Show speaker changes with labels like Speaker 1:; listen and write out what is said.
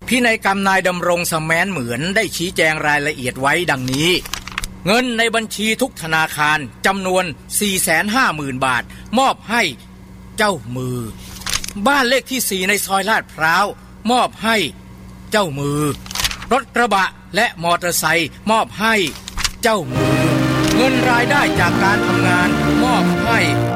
Speaker 1: พินัยกรรมนายดำรงสแมนเหมือนได้ชี้แจงรายละเอียดไว้ดังนี้เงินในบัญชีทุกธนาคารจำนวน 450,000 บาทมอบให้เจ้ามือบ้านเลขที่4ในซอยลาดพร้าวมอบให้เจ้ามือรถกระบะและมอเตอร์ไซค์มอบให้เจ้ามือเงินรายได้จากการทำงานมอบให้